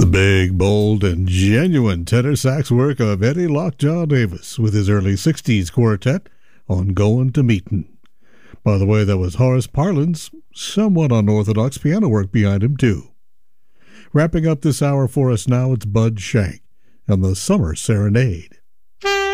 The big, bold, and genuine tenor sax work of Eddie Lockjaw Davis with his early 60s quartet on Goin' to Meetin'. By the way, that was Horace Parland's somewhat unorthodox piano work behind him, too. Wrapping up this hour for us now, it's Bud Shank and the Summer Serenade.